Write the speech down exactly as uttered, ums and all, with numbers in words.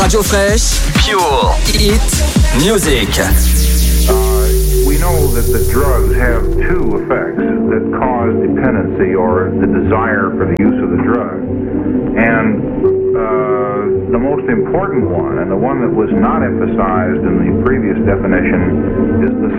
Radio Fraîche, Pure Hit Music. Uh, we know that the drugs have two effects that cause dependency or the desire for the use of the drug. And uh, the most important one, and the one that was not emphasized in the previous definition, is the